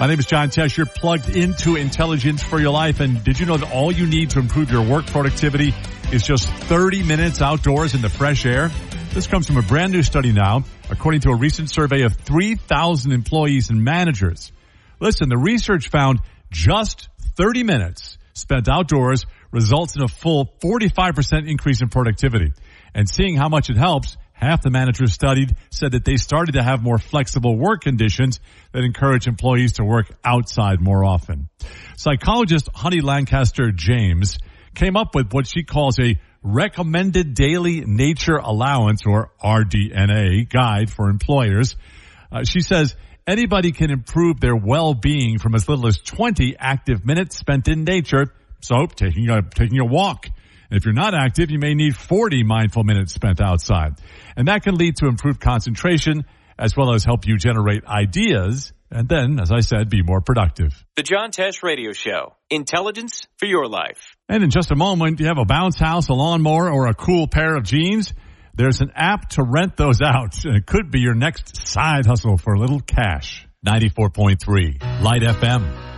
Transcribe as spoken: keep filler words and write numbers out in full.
My name is John Tesh. You're plugged into Intelligence for Your Life. And did you know that all you need to improve your work productivity is just thirty minutes outdoors in the fresh air? This comes from a brand new study now, according to a recent survey of three thousand employees and managers. Listen, the research found just thirty minutes spent outdoors results in a full forty-five percent increase in productivity. And seeing how much it helps, half the managers studied said that they started to have more flexible work conditions that encourage employees to work outside more often. Psychologist Honey Lancaster James came up with what she calls a recommended daily nature allowance, or R D N A, guide for employers. Uh, she says anybody can improve their well-being from as little as twenty active minutes spent in nature. So taking a, taking a walk. And if you're not active, you may need forty mindful minutes spent outside. And that can lead to improved concentration as well as help you generate ideas and then, as I said, be more productive. The John Tesh Radio Show. Intelligence for your life. And in just a moment, you have a bounce house, a lawnmower, or a cool pair of jeans. There's an app to rent those out. And it could be your next side hustle for a little cash. ninety-four point three Light F M.